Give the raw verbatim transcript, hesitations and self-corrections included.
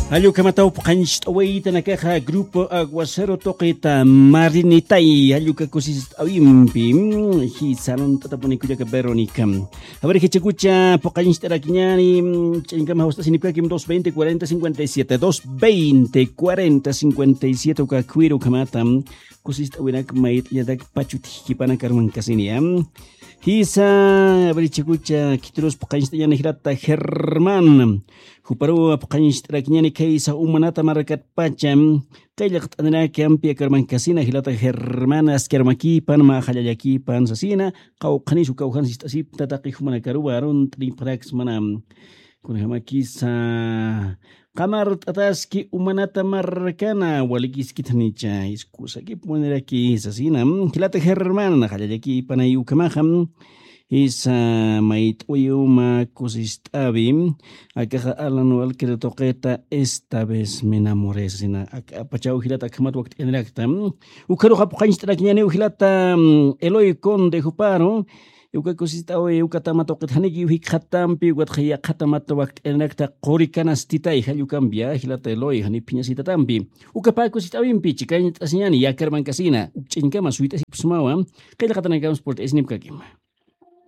Hallo kamataw pakanist away tanakaha grupo aguacero toqueta marinitay hallo kakusis awimpim hisanon tatapuni kuya ka Veronica. A ver que checucha pakanist arakinyani chingama hosta sinipakim dos veinte cuarenta cincuenta y siete dos veinte cuarenta cincuenta y siete ka cuiro kamatam kusis awinak mait yadak pachut hipana karman kasiniam. Hisa, a ver, chicucha, kitros pakanista ya nehirata Germán. Huparu pakanista rakinyani kaisa umanata marakat pacham. Kailak tanana kiampia karman kasina hilata Germán askermaki pan ma halayaki pan sasina. Kau kanisu kau kanis tasip tataki humana karubarun triprax manam. Kunhama kisa kamar tataski umanata marcana walikis kitanicha iskusa ki poner aquí sasina hilata Germán halayaki panayu kamaham isa mait uyuma kusistabi akaja alanual que toqueta esta vez me enamoré sina apachau hilata kamat waqt enraktam ukaro hapuqanchtra kinyani hilata Eloy Conde Juparo Yuka kusista oye yuka tamato kathaniki yuhi khatampi wat khaya khatamato waqt enakta qorikanas titay halu cambia hilata Eloy hani piñasita tampi uka pa kusista oyimpi chikay tasiñani yakarman kasina chinkama suita sipsmawa kayla khatanakam sport esnip kakima